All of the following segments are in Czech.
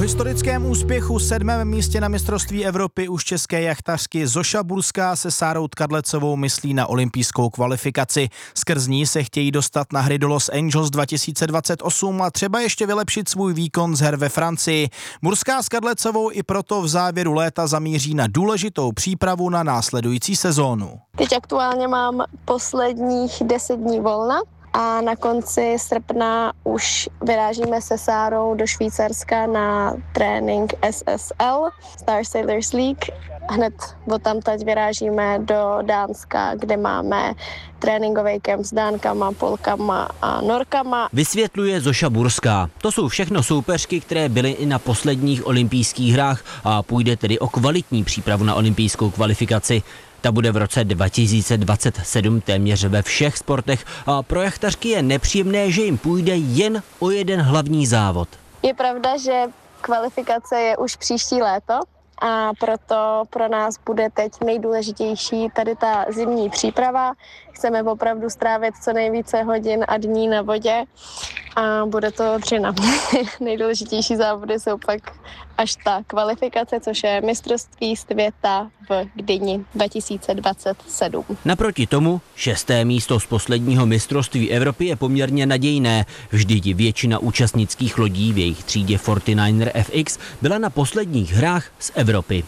historickém úspěchu 7. místě na mistrovství Evropy už české jachtařky Zoša Burská se Sárou Tkadlecovou myslí na olympijskou kvalifikaci. Skrz ní se chtějí dostat na hry do Los Angeles 2028 a třeba ještě vylepšit svůj výkon z her ve Francii. Burská s Tkadlecovou i proto v závěru léta zamíří na důležitou přípravu na následující sezónu. Teď aktuálně mám posledních 10 dní volna. A na konci srpna už vyrážíme se Sárou do Švýcarska na trénink SSL, Star Sailors League. Hned odtamtud vyrážíme do Dánska, kde máme tréninkový kemp s Dánkama, Polkama a Norkama. Vysvětluje Zoša Burská. To jsou všechno soupeřky, které byly i na posledních olympijských hrách a půjde tedy o kvalitní přípravu na olympijskou kvalifikaci. Ta bude v roce 2027 téměř ve všech sportech a pro jachtařky je nepříjemné, že jim půjde jen o jeden hlavní závod. Je pravda, že kvalifikace je už příští léto a proto pro nás bude teď nejdůležitější tady ta zimní příprava. Chceme opravdu strávit co nejvíce hodin a dní na vodě a bude to dřina. Nejdůležitější závody jsou pak až ta kvalifikace, což je mistrovství světa v Gdyni 2027. Naproti tomu 6. místo z posledního mistrovství Evropy je poměrně nadějné. Vždyť většina účastnických lodí v jejich třídě 49er FX byla na posledních hrách z Evropy.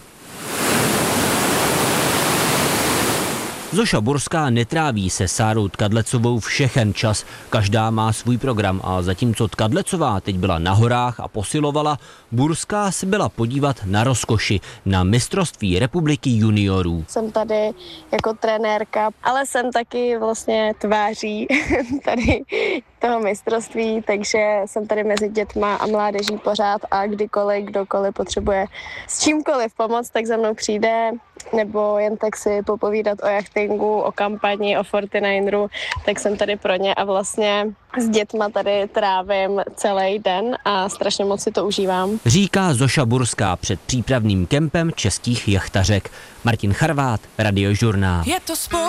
Zoša Burská netráví se Sárou Tkadlecovou všechen čas. Každá má svůj program a zatímco Tkadlecová teď byla na horách a posilovala, Burská se byla podívat na rozkoši, na mistrovství republiky juniorů. Jsem tady jako trenérka, ale jsem taky vlastně tváří tady toho mistrovství, takže jsem tady mezi dětma a mládeží pořád a kdykoliv, kdokoliv potřebuje s čímkoliv pomoct, tak za mnou přijde, nebo jen tak si popovídat o jachtingu, o kampani, o 49eru, tak jsem tady pro ně a vlastně s dětma tady trávím celý den a strašně moc si to užívám. Říká Zoša Burská před přípravným kempem českých jachtařek. Martin Charvát, Radiožurnál.